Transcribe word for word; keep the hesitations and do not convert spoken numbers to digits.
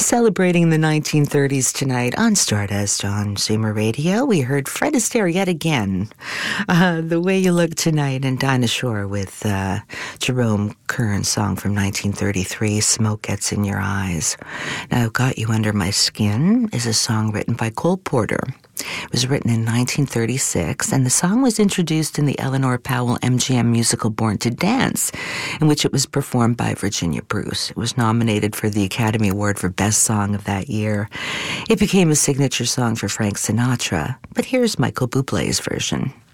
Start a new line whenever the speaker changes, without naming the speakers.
Celebrating the nineteen thirties tonight on Stardust on Zoomer Radio, we heard Fred Astaire yet again. Uh, The Way You Look Tonight, and Dinah Shore with uh, Jerome Kern's song from nineteen thirty-three, Smoke Gets in Your Eyes. Now, Got You Under My Skin is a song written by Cole Porter. It was written in nineteen thirty-six, and the song was introduced in the Eleanor Powell M G M musical Born to Dance, in which it was performed by Virginia Bruce. It was nominated for the Academy Award for Best Song of that year. It became a signature song for Frank Sinatra, but here's Michael Bublé's version.